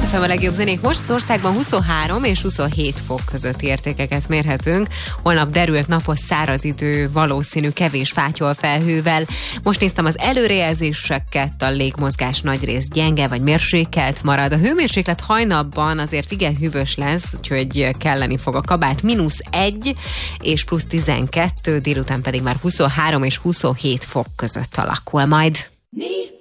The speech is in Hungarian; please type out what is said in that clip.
FM a legjobb zenék. Most az országban 23 és 27 fok közötti értékeket mérhetünk. Holnap derült napos száraz idő, valószínű kevés fátyol felhővel. Most néztem az előrejelzéseket, a légmozgás nagyrészt gyenge vagy mérsékelt marad. A hőmérséklet hajnapban azért igen hűvös lesz, úgyhogy kelleni fog a kabát. -1 és +12, délután pedig már 23 és 27 fok között alakul majd.